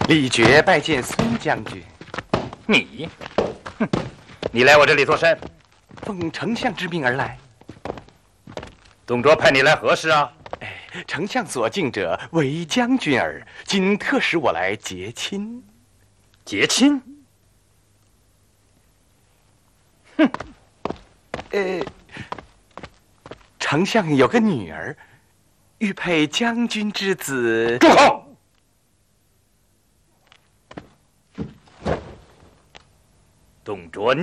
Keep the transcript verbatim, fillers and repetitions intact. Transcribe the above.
李傕拜见孙将军。 你，哼，你来我这里做甚？ 奉丞相之命而来。 董卓派你来何事啊？ 哎，丞相所敬者为将军耳，今特使我来结亲。 结亲？哼， 呃，丞相有个女儿，欲配将军之子。 住口！董卓。